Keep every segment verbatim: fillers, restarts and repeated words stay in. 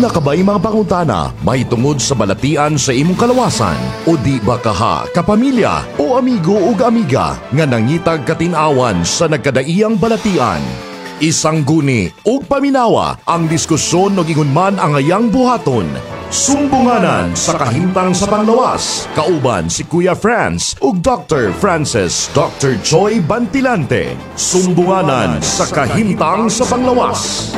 Wala ka ba mga pangutana mahitungod sa balatian sa imong kalawasan? O di ba kaha, kapamilya o amigo o amiga nga nangitag katinawan sa nagkadaiyang balatian? Isang guni o paminawa ang diskusyon no gingon man ang ayang buhaton. Sumbunganan sa kahimtang sa panglawas. Kauban si Kuya Franz ug Doctor Francis Doctor Joy Bantilante. Sumbunganan sa kahimtang sa panglawas.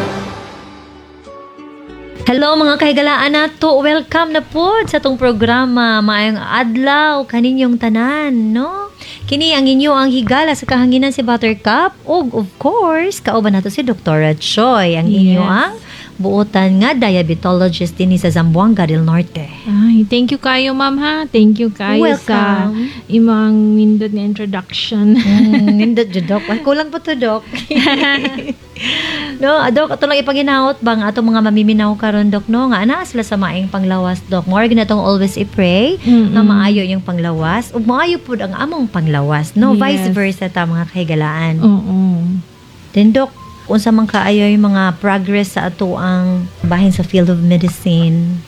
Hello mga kahigalaan nato, welcome na po sa itong programa Maayong Adlaw kaninyong tanan, no? Kini ang inyo ang higala sa kahanginan si Buttercup ug of course, kauban nato si Doktora Choi, ang inyo Yes. ang buotan nga diabetologist din sa Zamboanga del Norte. Ay, thank you kayo, ma'am, ha? Thank you kayo sa Welcome. imong nindot nga introduction. Mm, nindot jud, Dok. Ay, kulang po to, Dok. No, ah, Dok, ato lang ipaginahot bang ato mga mamiminaw karon, Dok, no? Nga ana sila sa maayong panglawas, Dok. More ginatong always i-pray Mm-mm. nga maayo yung panglawas ug maayo pud ang among panglawas, no? Yes. Vice versa ta mga kahigalaan. Oo. Then, Dok, unsa man kaayo yung mga progress sa ato ang bahin sa field of medicine?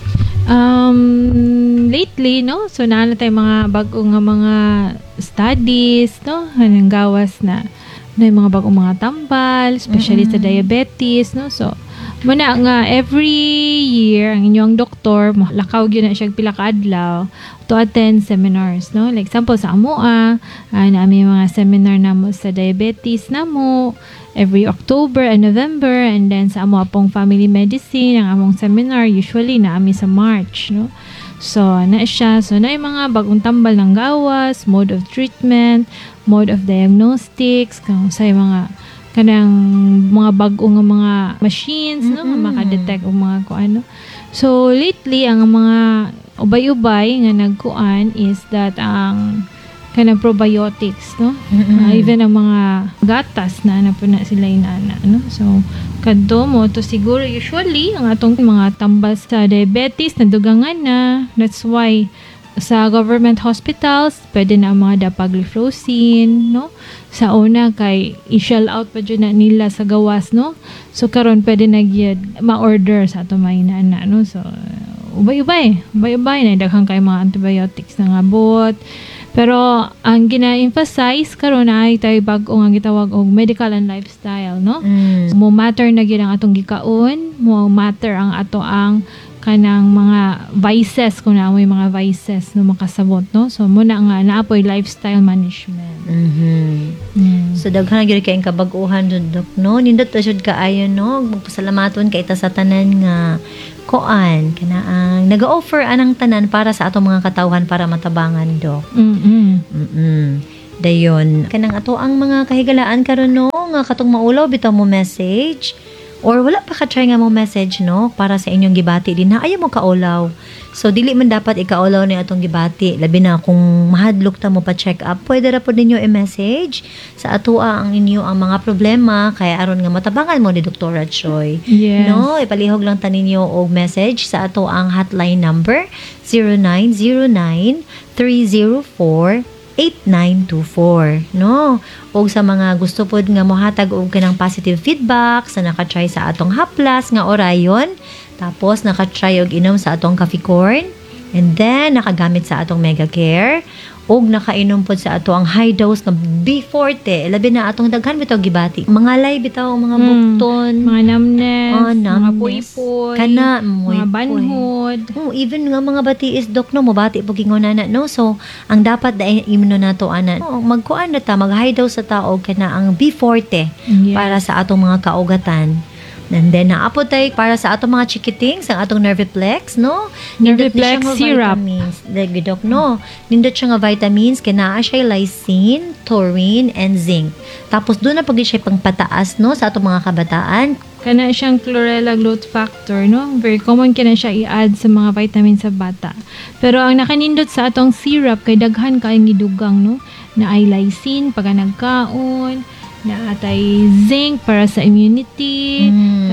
Um, lately, no? So, naala tayo mga bago nga mga studies, no? Anong gawas na na yung mga bagong mga tambal, especially sa diabetes, no? So, muna nga, every year, ang inyong doktor, lakaw yun na siya pila ka adlaw to attend seminars, no? Like, example, sa AMOA, uh, na may mga seminar na mo sa diabetes na mo, every October and November, and then sa amo pong family medicine, ang among seminar, usually na ami sa March, no? So, na siya. So, na yung mga bagong tambal ng gawas, mode of treatment, mode of diagnostics, kung sa yung mga kanang mga bagong nga mga machines, no? Mm-mm. Makadetect o mga kung ano. So, lately, ang mga ubay-ubay nga nagkuan is that ang kanang probiotics, no? Mm-mm. Uh, even ang mga gatas na na po na sila inana, no? So, kadto mo to siguro usually ang atong mga tambal sa diabetes na dugangan na. That's why sa government hospitals pwede na ang mga dapagliflozin, no? Sa una kay i-shell out pa dyan na nila sa gawas, no? So karon pwede na gyud ma-order sa atong mga inana, no? So ubay-ubay, ubay-ubay na daghang kay mga antibiotics na nga bot. Pero ang gina-emphasize karon ay tayo bag-o nga gitawag og medical and lifestyle, no? Mm. Mo matter na gyud ang atong gikaon, mo matter ang ato ang kanang mga vices, kung na mo yung mga vices no makasabot, no? So muna nga naapoy lifestyle management. Mhm. Mm. So daghan gyud kay kabag-uhan jud, Dok, no? Nindot ta jud kaayo, no? Magpasalamaton kay ta sa tanan nga koan kana ang nag-offer anang tanan para sa atong mga katawhan para matabangan, Dok. Mm-mm. Mm. Dayon kanang ato ang mga kahigalaan karon, no, nga katong maulaw bitaw mo message or wala pa ka try nga mo message, no, para sa inyong gibati din na ayaw mo kaulaw. So dili man dapat ikaulaw ni atong gibati, labi na kung mahadlok ta mo pa check up, pwede ra pod ninyo i-message sa atoa ang inyo ang mga problema kaya aron nga matabangan mo ni Doktora Choi. Yes. No, ipalihog lang ta ninyo og message sa ato ang hotline number zero nine zero nine three zero four eight nine two four, no? O sa mga gusto pod nga mohatag og kanang positive feedback sa nakatry sa atong haplas nga Orion, tapos nakatry og inom sa atong Coffee Corn, and then nakagamit sa atong Mega Care, og nakainom pod sa ato ang high dose nga B forty, labi na atong daghan bitaw gibati. Mga lay bitaw, mga Mm. bukton, Mga numbness, Oh, mga numbness. puy-puy, kana moy mga banhod. Oh, even nga mga batiis, Dok, no, mabati po gingon na, no? So, ang dapat na imno na to, ana, oh, magkuan na ta, mag-high dose sa taog ka na ang B forty Yes. para sa atong mga kaugatan. And then, naapot tayo para sa atong mga chikitings, ang atong Nerviplex, no? Nindot Nerviplex na siya nga syrup. vitamins. Like, Dok, no? Nindot siya nga vitamins, kinaa siya lysine, taurine, and zinc. Tapos, doon na pag siya pang pataas, no? Sa atong mga kabataan. Kana siyang chlorella growth factor, no? Very common kina siya i-add sa mga vitamins sa bata. Pero ang nakanindot sa atong syrup kay daghan kayong gidugang, no? Na ay lysine pag nagkaon, na atay zinc para sa immunity, Mm. tapos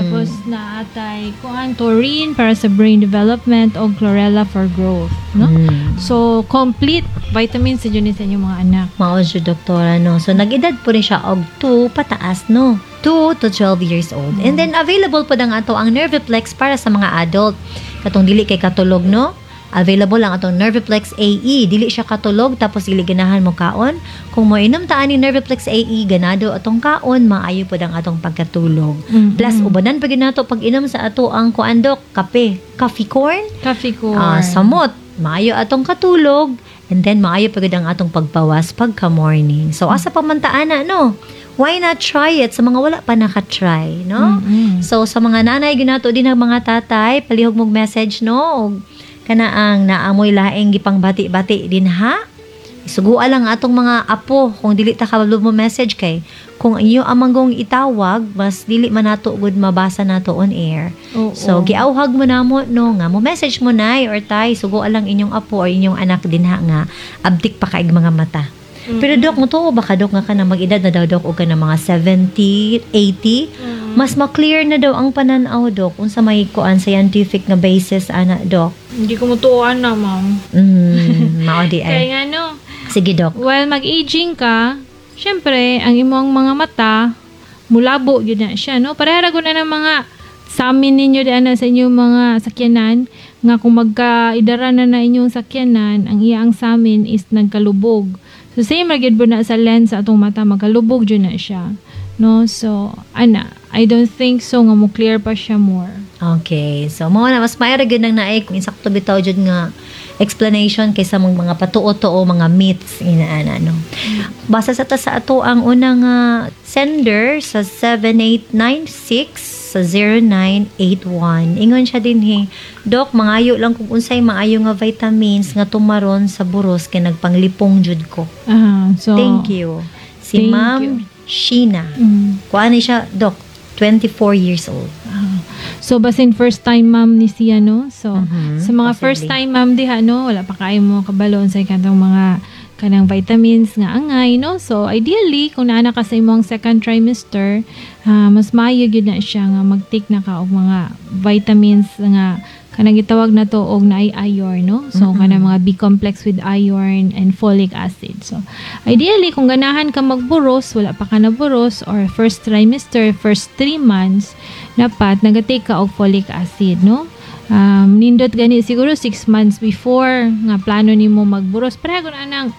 na atay kuan taurine para sa brain development o chlorella for growth, no? Mm. So complete vitamins sa yun sa inyong mga anak. Mao si doktora, no? So nag-edad po rin siya og two pataas, no? two to twelve years old. And then available po ang ato ang Nerviplex para sa mga adult. Katong dili kay katulog, no? Available ang atong Nerviplex A E. Dili siya katulog tapos dili ganahan mo kaon. Kung mo inom taan ni Nerviplex A E, ganado atong kaon, maayo pud ang atong pagkatulog. Mm-mm. Plus ubanan pag nato pag inom sa ato ang kuandok, kape, coffee corn, Coffee corn. ah, samot, maayo atong katulog, and then maayo pagid ang atong pagpawas pagka morning. So asa pa man taana, no? Why not try it sa mga wala pa naka-try, no? Mm-mm. So sa mga nanay ginato din ang mga tatay, palihog mong message, no? Og kanaang naamoy laeng gipang bati-bati din ha. Sugua lang atong mga apo kung dili ta kabalo mo message kay kung inyo amanggong itawag mas dili man nato good mabasa nato on air. Oo. So giawhag mo namo no nga mo message mo nay or tay sugua lang inyong apo or inyong anak din ha nga abdik pa kaig mga mata. Pero dok mo to baka dok nga ka na mag-edad na daw dok o ka na mga seventy, eighty. Mas ma-clear na daw ang pananaw dok unsa may kuan scientific nga basis ana dok. Hindi ko mutuan na, ma'am. Mm, mao di Kaya ay. nga, no, Sige dok. while mag-aging ka, syempre, ang imong mga mata, mulabo, yun na siya, no? Parehara ko na ng mga sa amin ninyo di ana sa inyong mga sakyanan, nga kung magkaidara na na inyong sakyanan, ang iyang sa amin is nagkalubog. So, same ra gyud po na sa lens sa atong mata, magkalubog yun na siya. No? So, ana, I don't think so nga mo clear pa siya more. Okay. So, mo na mas maayra gyud nang naay kung insakto bitaw jud nga explanation kaysa mong mga patuo-tuo, mga myths inaana no. Basa sa ta sa ato ang unang uh, sender sa seven eight nine six sa zero nine eight one. Ingon siya din he, Dok, mangayo lang kung unsay maayo nga vitamins nga tumaron sa buros kay nagpanglipong jud ko. Ah, so, Thank you. Si Thank Ma'am you. Sheena. Mm. Kuan ni siya, Dok, twenty-four years old. Ah. So, basin first time ma'am ni siya, no? So, Mhm, sa mga possibly. first time ma'am diha, no? Wala pa kayo mo kabalon sa ikantong mga kanang vitamins nga angay, no? So, ideally, kung naana ka sa imong second trimester, ah, mas maayo gyud na siya nga mag-take na ka og mga vitamins nga kanang gitawag na to og naay iron, no? So, Mhm. kanang mga B-complex with iron and folic acid. So, ideally, kung ganahan ka magburos, wala pa ka naburos, or first trimester, first three months, dapat nag-take ka og folic acid, no? Um, nindot gani siguro six months before nga plano nimo magburos. Pareho na nang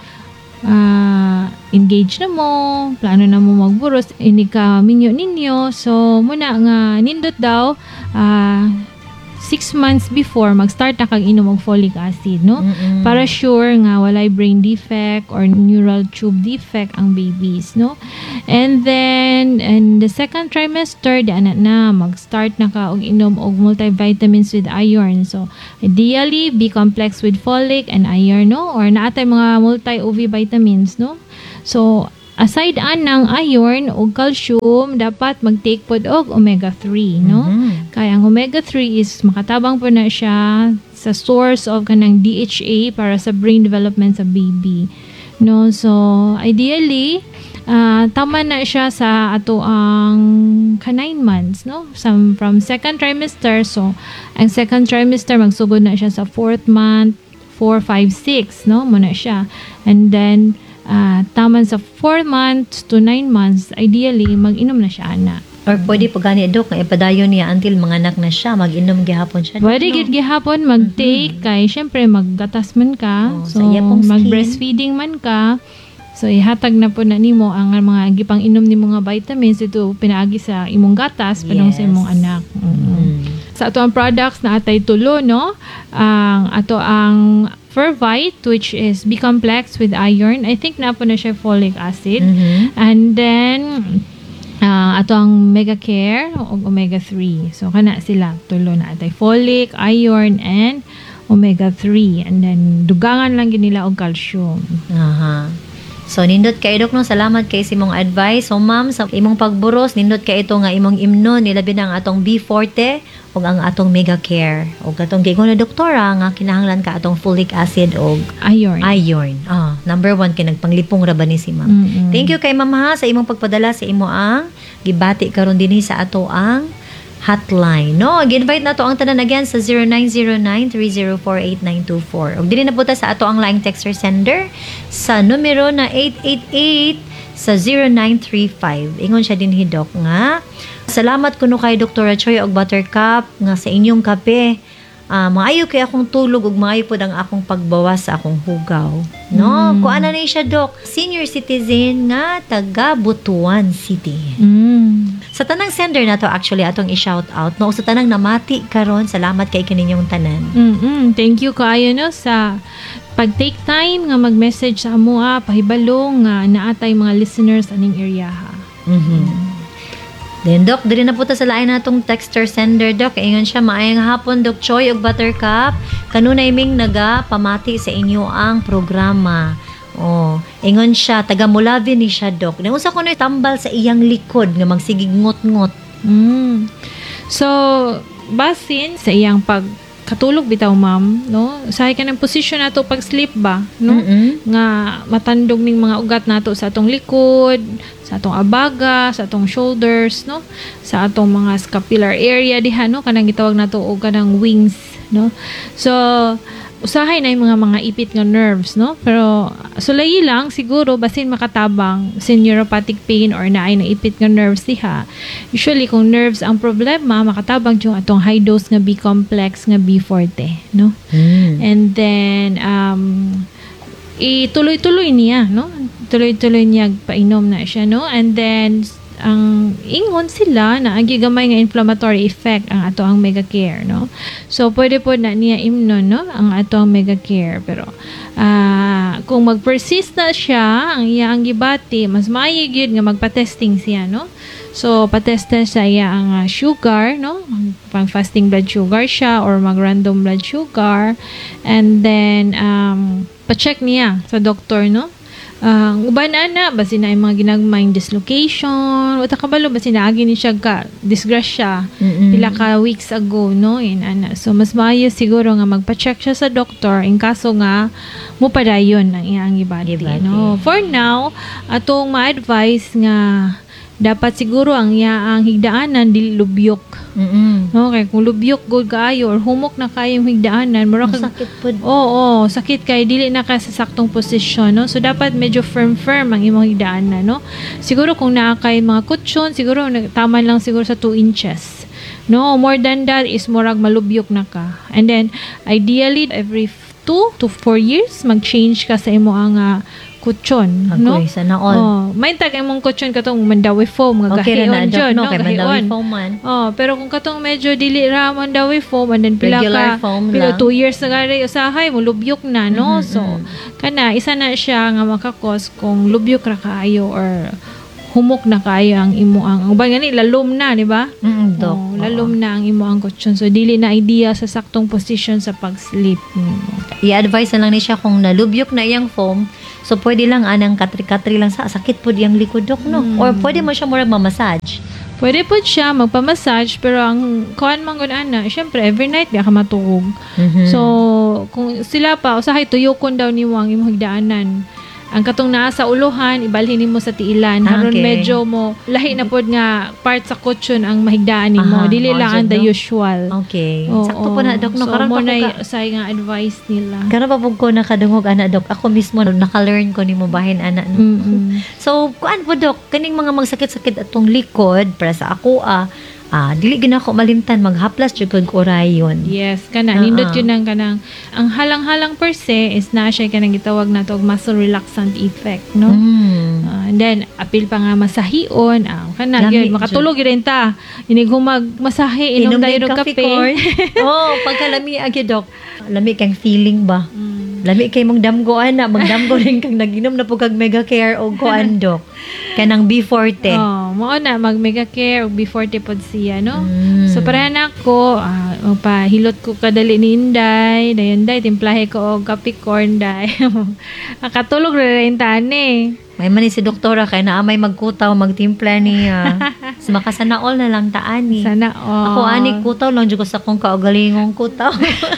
uh, engage na mo, plano na mo magburos, ini ka minyo ninyo. So, muna nga nindot daw, uh, six months before, mag-start na kang inom og folic acid, no? Mm-mm. Para sure nga walay brain defect or neural tube defect ang babies, no? And then, in the second trimester, di anak na, mag-start na ka og inom og multivitamins with iron. So, ideally, B-complex with folic and iron, no? Or naatay mga multi-O V vitamins, no? So, aside anang iron o calcium, dapat mag-take pod og omega three, no? Mhm. Kaya ang omega three is makatabang po na siya sa source of kanang D H A para sa brain development sa baby. No, so ideally uh, tama na siya sa ato ang ka nine months, no? Some, from second trimester, so ang second trimester magsugod na siya sa fourth month, four, five, six, no? Muna siya. And then uh, taman sa four months to nine months, ideally mag-inom na siya ana. Or pwede po gani, Dok, nga ipadayon niya until mga anak na siya, mag-inom gihapon siya. Pwede no? gid gihapon mag-take kay syempre maggatas man ka. Oh, so sa iya pong skin. mag-breastfeeding man ka. So ihatag na po na nimo ang mga gipang inom nimo nga vitamins ito pinaagi sa imong gatas padung sa Yes. imong anak. Mm. Mm. Sa ato ang products na atay tulo, no? Ang ato ang Fervite, which is B-complex with iron. I think na po na siya folic acid. Mhm. And then uh, ato ang Mega Care o omega three. So kana sila tulo na atay folic, iron and omega three. And then dugangan lang gid nila og calcium. Aha. So, nindot kay Dok, no? Salamat kay sa imong advice. So, ma'am, sa imong pagburos, nindot kay ito nga imong imno, nilabi na ang atong B forte o ang atong Mega Care. O atong gigon na doktora nga kinahanglan ka atong folic acid o Iron. iron. Ah, number one, kay nagpanglipong ra ba ni si ma'am. Mm-mm. Thank you kay ma'am ha sa imong pagpadala sa imo ang gibati karon dinhi sa ato ang hotline. No, gi-invite na to ang tanan again sa zero nine zero nine, three zero four, eight nine two four. Ug dili na po ta sa ato ang line texter sender sa numero na eight eight eight sa zero nine three five. Ingon siya din hidok nga. Salamat kuno kay Doktora Choi og Buttercup nga sa inyong kape. Uh, maayo kay akong tulog ug maayo pod ang akong pagbawas sa akong hugaw. No, Mm. kuan na ni siya dok, senior citizen nga taga Butuan City. Mm. Sa tanang sender na to actually atong i-shout out no sa tanang namati karon, salamat kay kaninyong tanan. Mm-mm. Thank you kaayo no sa pag-take time nga mag-message sa amoa, pahibalo nga naatay mga listeners aning area ha. Mhm. Then, Dok, dili na po ta sa lain natong texter sender, Dok. Ingon siya, maayang hapon, Dok Choi og Buttercup. Kanunay ming naga pamati sa inyo ang programa. Oh, ingon siya, taga Mulavi ni siya, Dok. Nang usa ko na tambal sa iyang likod nga magsigig ngot-ngot. Mm. So, basin sa iyang pag katulog bitaw ma'am, no? Usahay ka ng posisyon nato pag sleep ba, no? Mm-mm. Nga matandog ning mga ugat nato sa atong likod, sa atong abaga, sa atong shoulders, no? Sa atong mga scapular area diha, no? Kanang gitawag nato og kanang wings, no? So, usahay na yung mga mga ipit nga nerves, no? Pero sulay lang siguro basin makatabang sin neuropathic pain or naay na ipit nga nerves diha. Usually kung nerves ang problema, makatabang yung atong high dose nga B-complex nga B forte, no? Mm. And then um ituloy-tuloy niya, no? Tuloy-tuloy niya painom na siya, no? And then ang ingon sila na ang gigamay nga inflammatory effect ang ato ang Megacare, no? So pwede po na niya imnon, no, ang ato ang Megacare, pero uh, kung mag-persist na siya ang iya ang gibati, mas maayo gyud nga magpa-testing siya, no? So patest sa iya ang uh, sugar, no, pang fasting blood sugar siya or mag-random blood sugar, and then um pa-check niya sa doktor, no? Ang uh, uban ana basin na yung mga ginagmayng dislocation, wata kabalo basin na agi ni siya ka disgrasya Mm-mm. pila ka weeks ago, no, in ana. So mas maayo siguro nga magpa-check siya sa doktor in kaso nga mo padayon ang iyang gibati, Gibati. no. For now, atong ma-advise nga dapat siguro ang iyaang higdaanan dili lubyok. Mm-mm. No, kay kung lubyok gud kaayo or humok na kayong higdaanan, mura kag Masakit po. Oo, sakit kay dili na ka sa saktong posisyon, no? So dapat medyo firm-firm ang imong higdaanan, no? Siguro kung naa kay mga kutsyon, siguro tama lang siguro sa two inches. No, more than that is murag malubyok na ka. And then ideally every two to four years mag-change ka sa imo ang uh, kutsyon, no? Agoy, sana all. Oh, may tag imong kutsyon katong mandawi foam nga Okay ra na, gahion Dok, jud, no? no? Kay Mandawi Gahion. foam man. Oh, pero kung katong medyo dili ra man daw foam and then pila Regular ka foam pila lang. two years na gari usahay mo lubyok na, no? Mhm, So mhm. kana isa na siya nga makakos kung lubyok ra kaayo or humok na kaayo ang imo ang uban gani lalom na, di ba? Mm, Dok. Oh, lalom na ang imo ang kutsyon. So dili na idea sa saktong position sa pag-sleep. Mm. I-advise na lang ni siya kung nalubyok na iyang foam, so pwede lang anang katri-katri lang sa sakit po diyang likod, Dok, no? Mm. Or pwede mo siya murag ma-massage. Pwede po siya magpa-massage pero ang kuan man gud ana, syempre every night di ka matugog. Mhm. So, kung sila pa, usahay tuyokon daw nimo ang imong higdaanan. Ang katong naa sa uluhan, ibalhin nimo sa tiilan. Haron Okay. medyo mo, lahi na pod nga part sa kutsyon ang mahigdaan nimo. Aha, Dili mao lang ang jud, the no? usual. Okay. Oo. Sakto po na, Dok, no? So, Karon mo pa ko na ka- usay nga advice nila. Karon pa po ko nakadungog, ana, Dok. Ako mismo, naka-learn ko ni mo bahin, ana. No? Mm-mm. So, kuan po, Dok, kaning mga magsakit-sakit atong likod, para sa ako, ah, ah dili gina ko malimtan, maghaplas, jud kag orayon. Yes, kana Ah, nindot ah. yun ang kanang ang halang-halang per se is na siya kanang gitawag na og muscle relaxant effect, no? Mm. Ah, and then apil pa nga masahion, ah kana Lami, gyud makatulog gyud ta. Inig humag masahe inom dayon og kape. Oh, pagkalami agi, Dok. Lami kang feeling ba? Mm. Lami kay mong damgo ana, magdamgo rin kang naginom na po kag Megacare o kuan, Dok. Kanang B forte. Oh, mao na mag mega care og before tipod siya, no? Mm. So para na ko, ah, magpahilot ko kadali ni Inday, dayon day timplahe ko og kape corn day. Nakatulog ra rin tani. May man ni si doktora kay naamay magkutaw magtimpla niya. makasana all na lang taani. Sana all. Ako ani kutaw lang jud ko sa akong kaugalingong kutaw.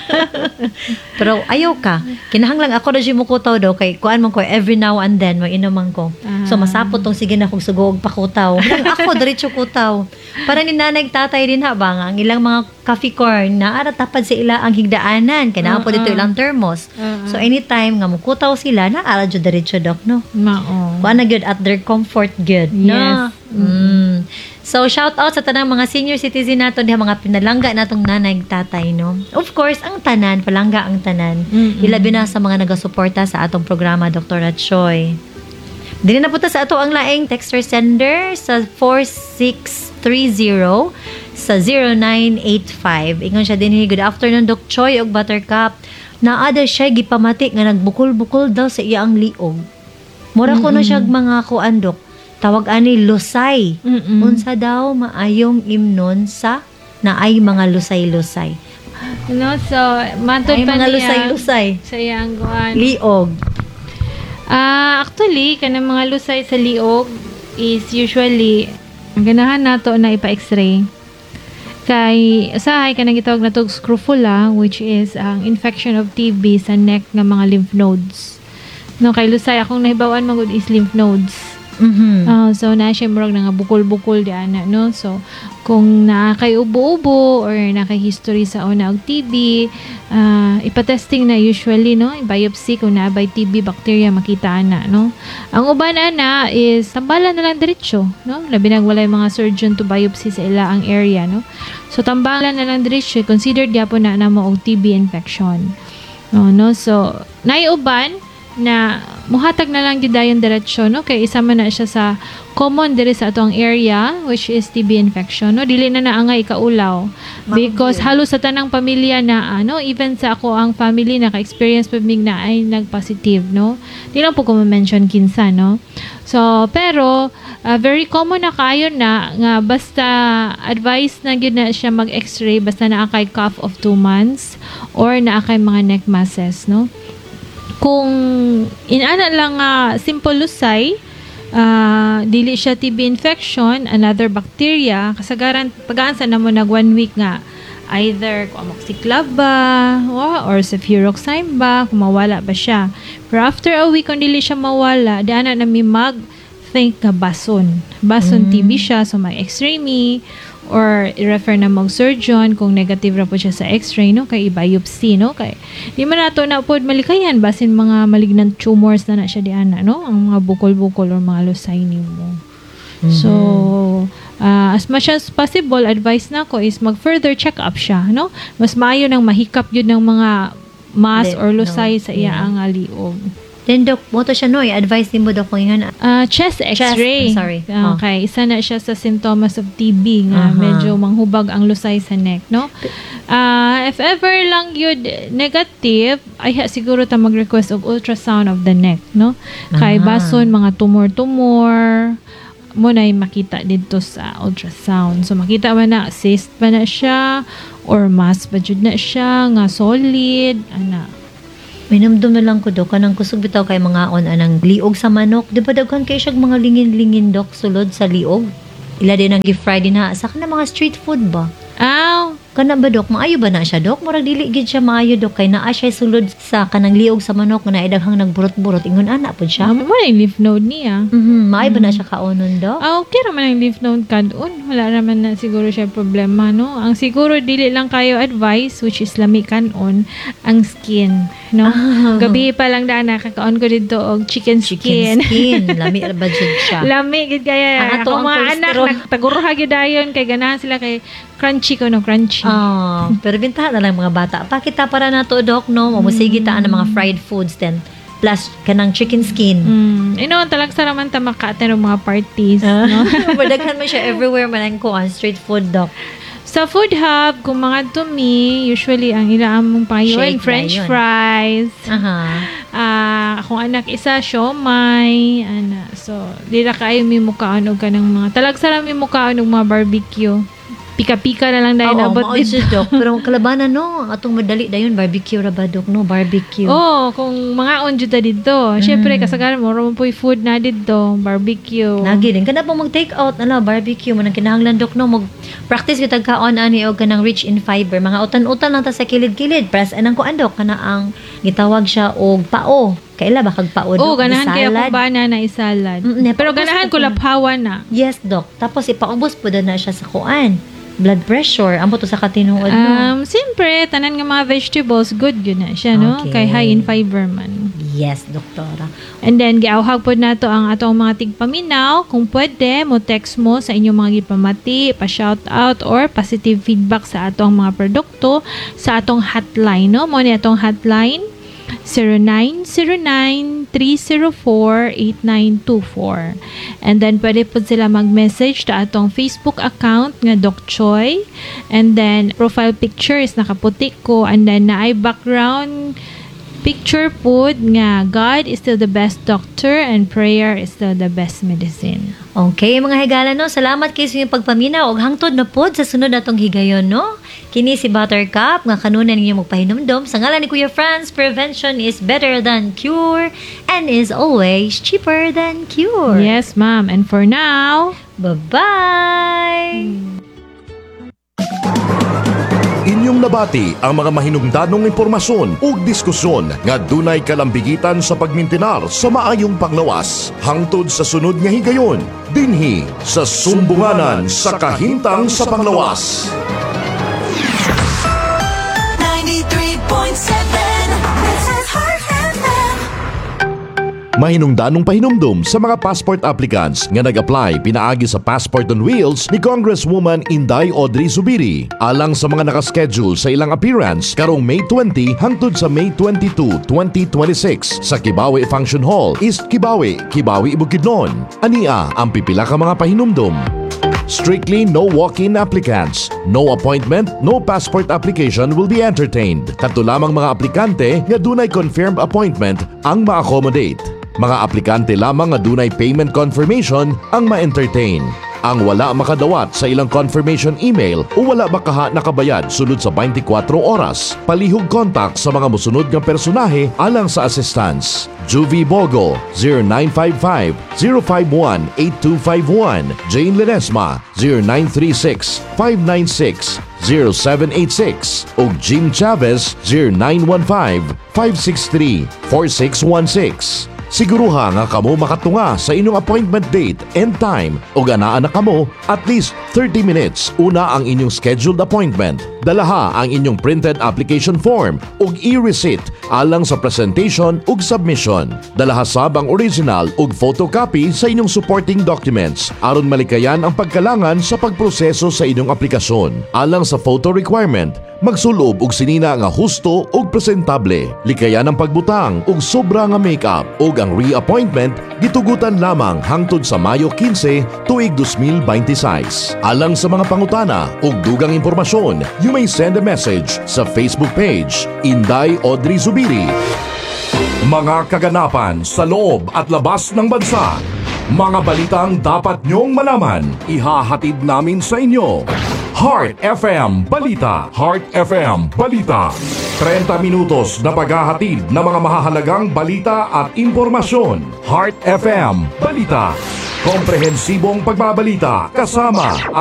Pero ayaw ka. Kinahanglang ako na jud mo kutaw daw kay kuan man ko every now and then mag-inuman ko. So masapot tong sige na kog sugog pa kutaw. Lang ako diretso kutaw. Para ni nanay tatay din ha ba nga ang ilang mga coffee corn na ara tapad sa ila ang higdaanan kay naa po dito ilang thermos. So anytime nga mukutaw sila na ara jud diretso dok no. Mao. Kuan na good at their comfort good. No? Yes. Mm. So, shout out sa tanang mga senior citizen nato diha mga pinalangga natong nanay tatay, no? Of course, ang tanan, palangga ang tanan. Mm-mm. Ilabi na sa mga nagasuporta sa atong programa, Doctor Choi. Dili na punta sa ato ang laing texter sender sa four six three zero sa zero nine eight five. Ingon siya din, good afternoon, Doc Choi og Buttercup. Naada siya gipamati nga nagbukol-bukol daw sa iya ang liog. Mura ko na siya mga kuan, Dok. Tawag ani lusay. Mm-mm. Unsa daw maayong imnon sa naay mga lusay-lusay. No, so, matod Ay pa mga niya lusay-lusay. sa iyang kuan. Liog. Ah, actually, kanang mga lusay sa liog is usually ang ganahan nato na ipa-x-ray. Kay usahay kanang gitawag na tog scrofula, which is ang infection of T B sa neck ng mga lymph nodes. No, kay lusay akong nahibawan magud is lymph nodes. Mhm. Ah, so na siya murag nga bukol-bukol di ana, no. So kung na kay ubo-ubo or na kay history sa una og T B, ah ipa-testing na usually, no, biopsy kung na by T B bacteria makita ana, no. Ang uban ana is tambalan na lang diretso, no. Labi na walay mga surgeon to biopsy sa ila ang area, no. So tambalan na lang diretso, considered gyapon na namo og T B infection. No, no. So naiuban na muhatag na lang gyud dayon diretsyo, no, kay isa man na siya sa common diri sa atong area, which is T B infection, no. Dili na naangay kaulaw because halos sa tanang pamilya na ano, even sa ako ang family na ka-experience pa mig na ay nag-positive, no. Di lang po ko ma-mention kinsa, no. So pero uh, very common na kayo na nga basta advice na gyud na siya mag-x-ray basta naa kay cough of two months or naa kay mga neck masses, no. Kung inana lang nga uh, simple lusay, uh, dili siya T B infection, another bacteria, kasagaran pagaan sa namo nag one week nga either amoxiclav ba or, or cefuroxime ba, kung mawala ba siya. Pero after a week kung dili siya mawala, di ana nami mag think nga bason. Bason mm. T B siya, so may x-ray me or i-refer na mag surgeon kung negative ra po siya sa x-ray, no, kay biopsy, no, kay di man nato na pod malikayan basin mga malignant tumors na na siya di ana, no, ang mga bukol-bukol or mga lusay nimo. Mm-hmm. So uh, as much as possible advice na ko is mag further check up siya, no, mas maayo nang mahikap yun ng mga mass or lusay no. sa iya yeah. ang liog. Then, Dok, mo to siya, no? I-advise din mo, Dok, kung yan. Uh, chest x-ray. Chest, sorry. Okay. Oh. Isa na siya sa symptoms of T B nga uh-huh. medyo manghubag ang lusay sa neck, no? Uh, if ever lang yun negative, ay siguro ta mag-request of ultrasound of the neck, no? Kay uh-huh. bason, mga tumor-tumor, mo na makita dito sa ultrasound. So, makita man na, cyst pa na siya, or mass pa jud na siya, nga solid, ana. Minamdum na lang ko, Dok, kanang kusog bitaw kay mga on anang liog sa manok. Di ba daghan kay siya mga lingin-lingin, Dok, sulod sa liog? Ila din ang gift Friday na sa kana mga street food ba? Aw, kana ba, Dok? Maayo ba na siya, Dok? Murag dili gid siya maayo, Dok, kay naa siya sulod sa kanang liog sa manok nga naidaghang nagburot-burot. Ingon ana pod siya. mo na yung lymph node niya. Mhm, maayo ba na siya kaonon, Dok? Ah, okay naman ang lymph node kadun. Wala naman na siguro siya problema, no? Ang siguro dili lang kayo advice, which is lami kanon ang skin, no? Ah. Gabi pa lang daan nakakaon ko dito og chicken Chicken skin. skin. Lami ba jud siya? Lami gid kaya. Ang ato Ako ang mga anak cholesterol. nagtagurha gyud dayon kay ganahan sila kay crunchy ko no crunchy. Oh, pero bintahan na lang mga bata. Pakita para na to, Dok, no? Mamusigi taan ng mga fried foods then plus kanang chicken skin. Mm. Ino talag sa raman ta maka-attend og mga parties, no? Madaghan mo siya everywhere man ang kuan street food, Dok. Sa food hub, kung mga tumi, usually ang ilaamong pangayon, Shake french ba yun? fries. Aha. Ah, akong anak isa, siomay, ana. So, dila kayo mi mukaan og kanang mga talag sa mi mukaan og mga barbecue. pika-pika na lang dahil Oo, abot maoy dito. siya, Dok. Pero kalabanan, no? Atong madali dayon barbecue ra ba, Dok, no? Barbecue. Oh, kung mga on dito dito. Syempre, kasagaran mo, ro po food na dito, barbecue. Lagi din. Kana po mag-take out, ala, barbecue, manang kinahanglan, Dok, no? Mag-practice yung tagkaon, ani, o kanang rich in fiber. Mga utan-utan lang ta sa kilid-kilid. Pras, anang ko, Dok, kana ang gitawag siya og pao. Kaila ba kag pao, Dok? Oh, ganahan kaya Isalad. kung bana na isalad. Mm, ne, Pero paubos ganahan po ko ko. laphawan na. Yes, Dok. Tapos ipaubos po na siya sa kuan. Blood pressure. Ambo to sa katinuod, no? Um, siyempre, tanan nga mga vegetables, good yun na siya, no? Okay. Kay high in fiber man. Yes, doktora. And then, giawhag po na to ang atong mga tigpaminaw. Kung pwede, mo text mo sa inyong mga gipamati, pa-shoutout, or positive feedback sa atong mga produkto sa atong hotline, no? Mo ni atong hotline, zero nine zero nine, three zero four, eight nine two four. And then, pwede po sila mag-message ta atong Facebook account nga Doc Choi. And then, profile picture is nakaputi ko. And then, na ay background picture po nga God is still the best doctor and prayer is still the best medicine. Okay, mga higala, no? Salamat kayo sa inyong pagpaminaw og hangtod na pod sa sunod natong higayon, no? Kini si Buttercup, nga kanunay ninyo magpahinumdom. Sa ngalan ni Kuya Franz, prevention is better than cure and is always cheaper than cure. Yes, ma'am. And for now, Bye-bye! Inyong nabati ang mga mahinungdanong impormasyon ug diskusyon nga dunay kalambigitan sa pagmintinar sa maayong panglawas hangtod sa sunod nga higayon dinhi sa Sumbunganan sa Kahintang sa Panglawas. ninety-three point seven This is Heart F M. Mahinungdanong pahinumdum sa mga passport applicants nga nag-apply pinaagi sa Passport on Wheels ni Congresswoman Inday Audrey Zubiri alang sa mga nakaschedule sa ilang appearance karong May twenty hangtod sa May twenty-two, twenty twenty-six sa Kibawe Function Hall, East Kibawe, Kibawe, Bukidnon. Ania ang pipila ka mga pahinumdum. Strictly no walk-in applicants. No appointment, no passport application will be entertained. Kadto lamang mga aplikante nga dunay confirmed appointment ang ma-accommodate. Mga aplikante lamang nga dunay payment confirmation ang ma-entertain. Ang wala makadawat sa ilang confirmation email o wala bakaha nakabayad sulod sa twenty-four oras. Palihog contact sa mga musunod nga personahe alang sa assistance. Juvie Bogo, zero nine five five, zero five one, eight two five one. Jane Ledesma, zero nine three six, five nine six, zero seven eight six. O Jim Chavez, zero nine one five, five six three, four six one six. Siguruha nga kamo makatunga sa inyong appointment date and time o ganaan na kamo at least thirty minutes una ang inyong scheduled appointment. Dalaha ang inyong printed application form ug e-receipt alang sa presentation ug submission. Dalaha sab ang original ug photocopy sa inyong supporting documents aron malikayan ang pagkalangan sa pagproseso sa inyong aplikasyon. Alang sa photo requirement, magsulob og sinina nga husto ug presentable. Likayan ang pagbutang ug sobra nga makeup ug ang reappointment gitugutan lamang hangtod sa Mayo quince tuig twenty twenty-six. Alang sa mga pangutana ug dugang impormasyon, you may send a message sa Facebook page Inday Audrey Zubiri. Mga kaganapan sa loob at labas ng bansa. Mga balitang dapat nyong malaman, ihahatid namin sa inyo. Heart F M Balita. Heart F M Balita. thirty minutos na paghahatid ng mga mahahalagang balita at impormasyon. Heart F M Balita. Komprehensibong pagbabalita kasama